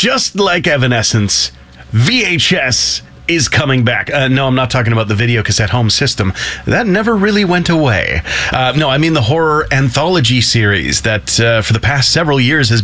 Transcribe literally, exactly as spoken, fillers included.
just like Evanescence, V H S is coming back. Uh, no, I'm not talking about the video cassette home system. That never really went away. Uh, no, I mean the horror anthology series that uh, for the past several years has